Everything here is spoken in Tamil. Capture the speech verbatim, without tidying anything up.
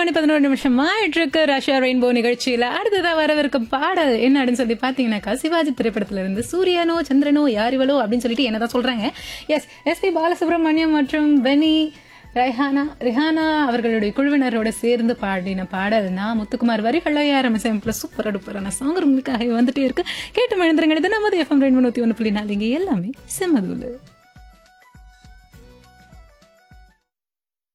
மணி பதினோரு நிமிஷம் ஆயிட்டு இருக்கு ரஷ்யா ரெயின்போ நிகழ்ச்சியில அடுத்ததா வரவிருக்கும் பாடல் என்ன அப்படின்னு சொல்லி பாத்தீங்கன்னாக்கா சிவாஜி திரைப்படத்துல இருந்து சூரியனோ சந்திரனோ யாரிவளோ அப்படின்னு சொல்லிட்டு என்னதான் சொல்றாங்க. எஸ் எஸ் பி பாலசுப்ரமணியம் மற்றும் பெனி ரெஹானா ரிஹானா அவர்களுடைய குழுவினரோட சேர்ந்து பாடின பாடல் நான் முத்துக்குமார் வரிகள் ஆரம்பிச்ச சூப்பர் அடுப்பரான சாங் உங்களுக்காக வந்துட்டே இருக்கு. கேட்டு மழுந்துருங்க. இது நமது எஃப்எம் ரெண்டு நூத்தி ஒன்று புள்ளி நாலு இங்க எல்லாமே செம்மதுல.